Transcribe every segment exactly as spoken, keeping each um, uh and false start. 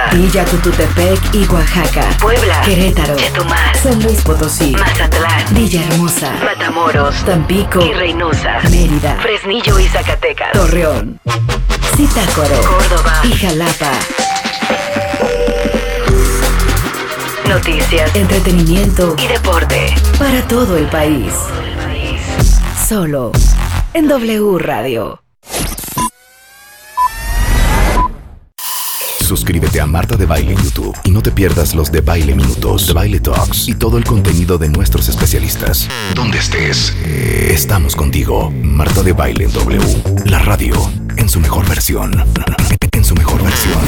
Villa Tututepec y Oaxaca, Puebla, Querétaro, Chetumal, San Luis Potosí, Mazatlán, Villahermosa, Matamoros, Tampico y Reynosa, Mérida, Fresnillo y Zacatecas, Torreón, Zitácuaro, Córdoba y Jalapa. Noticias, Entretenimiento y deporte para todo el país. Solo en W Radio. Suscríbete a Marta de Baile en YouTube y no te pierdas los de Baile Minutos, de Baile Talks y todo el contenido de nuestros especialistas. Donde estés, eh, estamos contigo. Marta de Baile en W, la radio en su mejor versión. En su mejor versión.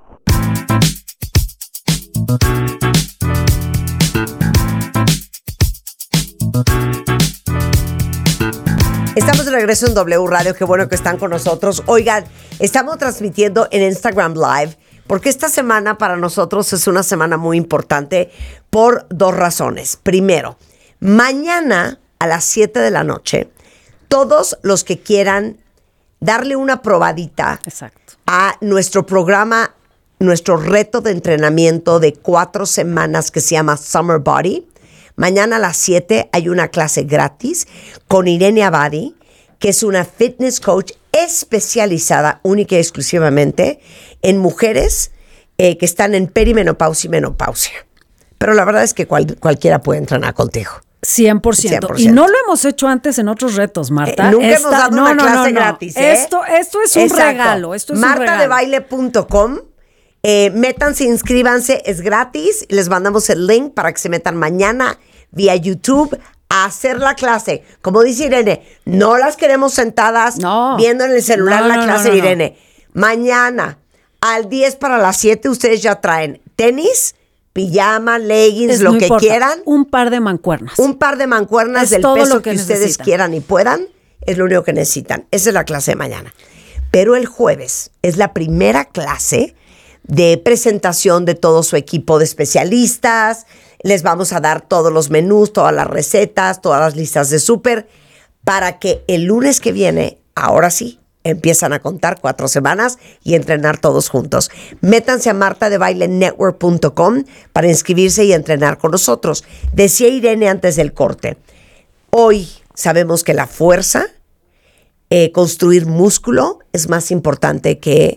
Estamos de regreso en W Radio, qué bueno que están con nosotros. Oigan, estamos transmitiendo en Instagram Live porque esta semana para nosotros es una semana muy importante por dos razones. Primero, mañana a las siete de la noche, todos los que quieran darle una probadita Exacto. a nuestro programa, nuestro reto de entrenamiento de cuatro semanas que se llama Summer Body, mañana a las siete hay una clase gratis con Irene Abadi, que es una fitness coach especializada única y exclusivamente en mujeres eh, que están en perimenopausia y menopausia. Pero la verdad es que cual, cualquiera puede entrenar contigo. cien por ciento. cien por ciento. Y no lo hemos hecho antes en otros retos, Marta. Eh, nunca Esta, hemos dado no, una no, clase no, no. gratis, ¿eh? Esto, esto es un Exacto. regalo. Esto es un regalo. marta de baile punto com. Eh, métanse, inscríbanse, es gratis. Les mandamos el link para que se metan mañana vía YouTube a hacer la clase. Como dice Irene, no las queremos sentadas No. viendo en el celular No, la no, clase no, de no, no. Irene. Mañana, al diez para las siete, ustedes ya traen tenis, pijama, leggings, Es- lo no que importa. quieran. Un par de mancuernas. Un par de mancuernas Es del todo peso lo que, que ustedes necesitan. quieran y puedan, es lo único que necesitan. Esa es la clase de mañana. Pero el jueves es la primera clase de presentación de todo su equipo de especialistas. Les vamos a dar todos los menús, todas las recetas, todas las listas de súper, para que el lunes que viene, ahora sí, empiezan a contar cuatro semanas y entrenar todos juntos. Métanse a marta de baile network punto com para inscribirse y entrenar con nosotros. Decía Irene antes del corte, hoy sabemos que la fuerza, eh, construir músculo, es más importante que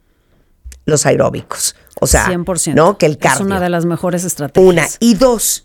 los aeróbicos. O sea, cien por ciento. ¿no? Que el cardio. Es una de las mejores estrategias. Una. Y dos,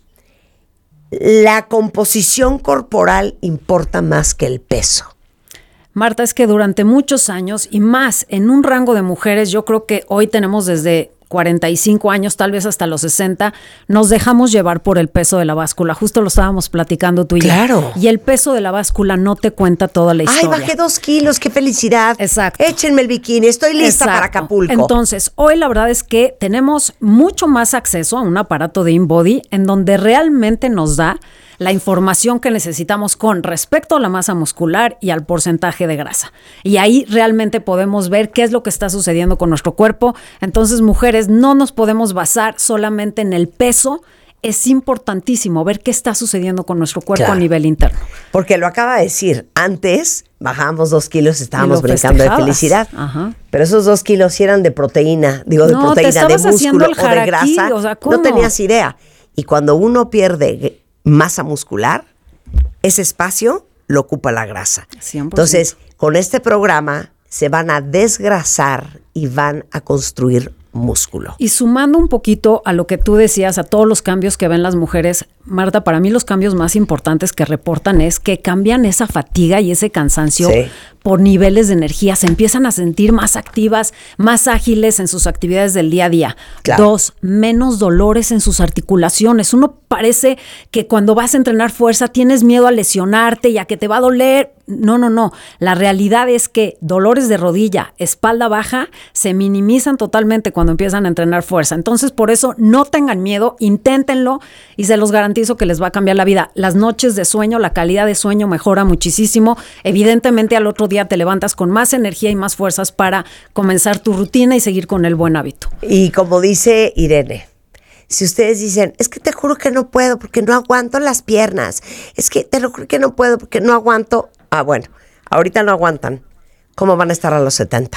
la composición corporal importa más que el peso. Marta, es que durante muchos años y más en un rango de mujeres, yo creo que hoy tenemos desde cuarenta y cinco años, tal vez hasta los sesenta, nos dejamos llevar por el peso de la báscula. Justo lo estábamos platicando tú y yo. Claro. Y el peso de la báscula no te cuenta toda la Ay, historia. bajé dos kilos, qué felicidad. Exacto. Échenme el bikini, estoy lista para Exacto. Acapulco. Entonces, hoy la verdad es que tenemos mucho más acceso a un aparato de InBody en donde realmente nos da la información que necesitamos con respecto a la masa muscular y al porcentaje de grasa. Y ahí realmente podemos ver qué es lo que está sucediendo con nuestro cuerpo. Entonces, mujeres, no nos podemos basar solamente en el peso. Es importantísimo ver qué está sucediendo con nuestro cuerpo Claro. a nivel interno. Porque lo acaba de decir, antes bajábamos dos kilos, estábamos Y lo brincando de festejabas. felicidad. Ajá. Pero esos dos kilos sí eran de proteína, digo, de No, te proteína, de estabas haciendo músculo el o de harakiri, grasa. o sea, ¿cómo? no tenías idea. Y cuando uno pierde masa muscular, ese espacio lo ocupa la grasa. cien por ciento. Entonces, con este programa se van a desgrasar y van a construir músculo. Y sumando un poquito a lo que tú decías, a todos los cambios que ven las mujeres, Marta, para mí los cambios más importantes que reportan es que cambian esa fatiga y ese cansancio Sí. por niveles de energía. Se empiezan a sentir más activas, más ágiles en sus actividades del día a día. Claro. Dos, menos dolores en sus articulaciones. Uno parece que cuando vas a entrenar fuerza tienes miedo a lesionarte y a que te va a doler. No, no, no. La realidad es que dolores de rodilla, espalda baja, se minimizan totalmente cuando empiezan a entrenar fuerza. Entonces, por eso, no tengan miedo, inténtenlo y se los garantizo que les va a cambiar la vida. Las noches de sueño, la calidad de sueño mejora muchísimo. Evidentemente, al otro día te levantas con más energía y más fuerzas para comenzar tu rutina y seguir con el buen hábito. Y como dice Irene, si ustedes dicen, es que te juro que no puedo porque no aguanto las piernas, es que te lo juro que no puedo porque no aguanto, ah, bueno, ahorita no aguantan, ¿cómo van a estar a los setenta?